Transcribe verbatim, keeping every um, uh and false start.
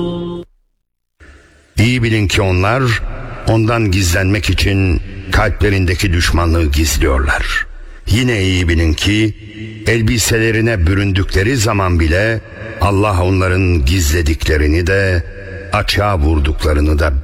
İyi bilin ki onlar ondan gizlenmek için kalplerindeki düşmanlığı gizliyorlar. Yine iyi bilin ki elbiselerine büründükleri zaman bile Allah onların gizlediklerini de açığa vurduklarını da